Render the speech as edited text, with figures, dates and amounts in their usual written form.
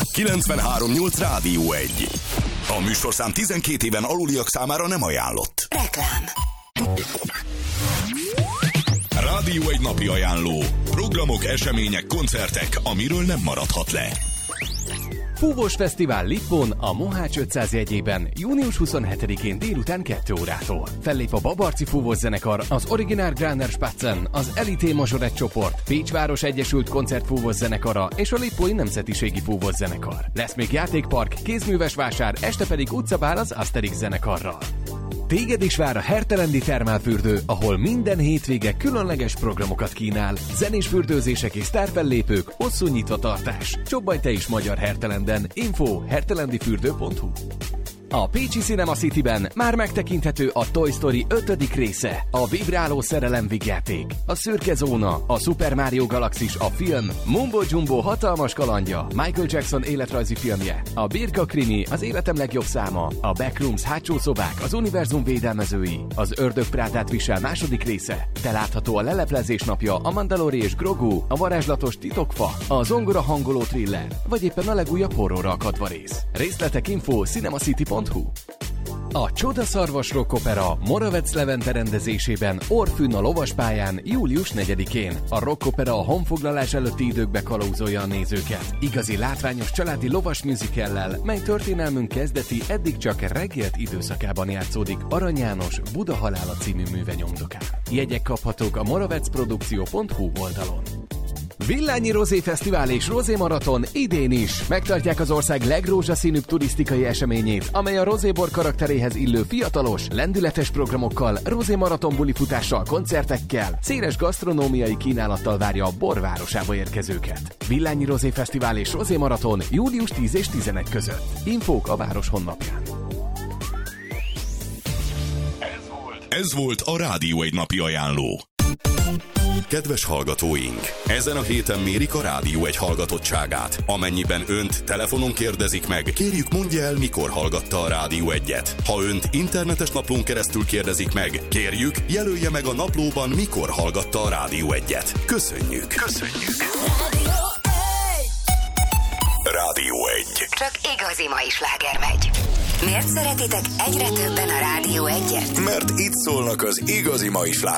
93.8 Rádió 1. A műsorszám 12 éven aluliak számára nem ajánlott. Reklám. Rádió 1 napi ajánló. Programok, események, koncertek, amiről nem maradhat le. Fúvós Fesztivál Lipón a Mohács 500 jegyében június 27-én délután 2 órától. Fellép a Babarci Fúvós zenekar, az Originál Gráner Spatzen, az Elité Mazsorett csoport, Pécsváros Egyesült Koncertfúvós zenekara és a Lipói Nemzetiségi Fúvós zenekar. Lesz még játékpark, kézműves vásár, este pedig utcabál az Asterix zenekarral. Téged is vár a Hertelendi termálfürdő, ahol minden hétvége különleges programokat kínál. Zenés fürdőzések és sztárfellépők, hosszú nyitvatartás. Csobbanj te is magyar Hertelenden. Info hertelendifürdő.hu. A Pécsi Cinema Cityben már megtekinthető a Toy Story 5. része, a vibráló szerelem vígjáték, a Szürke Zóna, a Super Mario Galaxis a film, Mumbo Jumbo hatalmas kalandja, Michael Jackson életrajzi filmje, a Birka Krimi, az életem legjobb száma, a Backrooms hátsó szobák, az univerzum védelmezői, az Ördög Prádát visel második része, de látható a leleplezés napja, a Mandalori és Grogu, a varázslatos titokfa, a zongora hangoló thriller, vagy éppen a legújabb horrorra akadva rész. Részletek info cinemacity.hu. A Csodaszarvas Rock Opera Moravec Levente rendezésében Orfűn a Lovaspályán július 4-én. A Rock Opera a honfoglalás előtti időkbe kalauzolja a nézőket. Igazi látványos családi lovas musicallel, mely történelmünk kezdeti, eddig csak reggelt időszakában játszódik Arany János Buda halála című műve nyomdokán. Jegyek kaphatók a moravecprodukció.hu oldalon. Villányi Rozé Fesztivál és Rozé Maraton idén is megtartják az ország legrózsaszínűbb turisztikai eseményét, amely a rozébor karakteréhez illő fiatalos, lendületes programokkal, Rozé Maraton bulifutással, koncertekkel, széles gasztronómiai kínálattal várja a borvárosába érkezőket. Villányi Rozé Fesztivál és Rozé Maraton július 10 és 11 között. Infók a város honlapján. Ez volt a Rádió 1 napi ajánló. Kedves hallgatóink! Ezen a héten mérik a Rádió 1 hallgatottságát. Amennyiben önt telefonon kérdezik meg, kérjük mondja el, mikor hallgatta a Rádió 1-et. Ha önt internetes naplón keresztül kérdezik meg, kérjük, jelölje meg a naplóban, mikor hallgatta a Rádió 1-et. Köszönjük! Köszönjük! Rádió 1. Csak igazi mai sláger megy. Miért szeretitek egyre többen a Rádió 1-et? Mert itt szólnak az igazi mai slágerek.